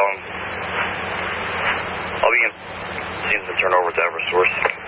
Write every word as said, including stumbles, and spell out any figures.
tell them I'll be in seeing the turnover to Eversource.